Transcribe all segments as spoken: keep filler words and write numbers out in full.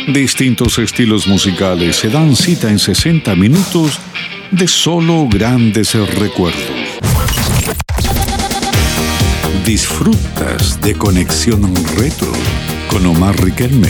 Distintos estilos musicales se dan cita en sesenta minutos de solo grandes recuerdos. Disfrutas de Conexión Retro con Omar Riquelme.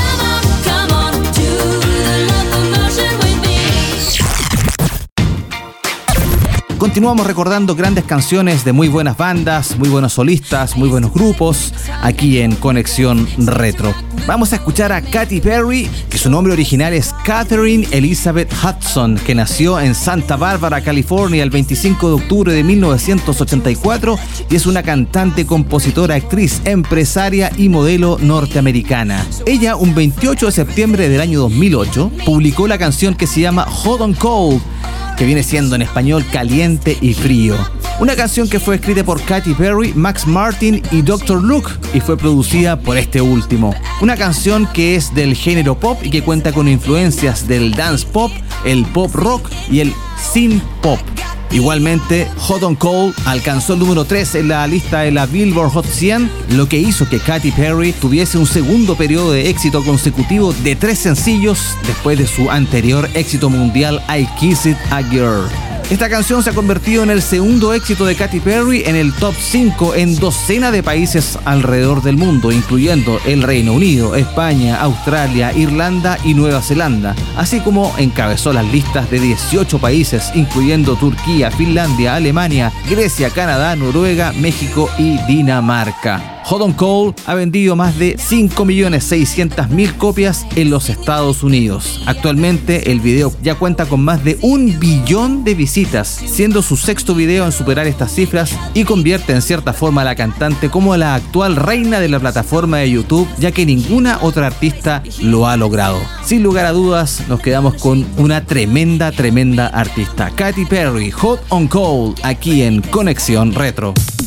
Continuamos recordando grandes canciones de muy buenas bandas, muy buenos solistas, muy buenos grupos, aquí en Conexión Retro. Vamos a escuchar a Katy Perry, que su nombre original es Catherine Elizabeth Hudson, que nació en Santa Bárbara, California, el veinticinco de octubre de mil novecientos ochenta y cuatro y es una cantante, compositora, actriz, empresaria y modelo norteamericana. Ella, un veintiocho de septiembre del año dos mil ocho, publicó la canción que se llama Hot and Cold, que viene siendo en español Caliente y Frío. Una canción que fue escrita por Katy Perry, Max Martin y doctor Luke y fue producida por este último. Una canción que es del género pop y que cuenta con influencias del dance pop, el pop rock y el synth pop. Igualmente, Hot and Cold alcanzó el número tres en la lista de la Billboard Hot cien, lo que hizo que Katy Perry tuviese un segundo periodo de éxito consecutivo de tres sencillos después de su anterior éxito mundial I Kissed a Girl. Esta canción se ha convertido en el segundo éxito de Katy Perry en el top cinco en docena de países alrededor del mundo, incluyendo el Reino Unido, España, Australia, Irlanda y Nueva Zelanda, así como encabezó las listas de dieciocho países, incluyendo Turquía, Finlandia, Alemania, Grecia, Canadá, Noruega, México y Dinamarca. Hot and Cold ha vendido más de cinco millones seiscientas mil copias en los Estados Unidos. Actualmente el video ya cuenta con más de un billón de visitas, siendo su sexto video en superar estas cifras y convierte en cierta forma a la cantante como la actual reina de la plataforma de YouTube, ya que ninguna otra artista lo ha logrado. Sin lugar a dudas, nos quedamos con una tremenda, tremenda artista. Katy Perry, Hot and Cold, aquí en Conexión Retro.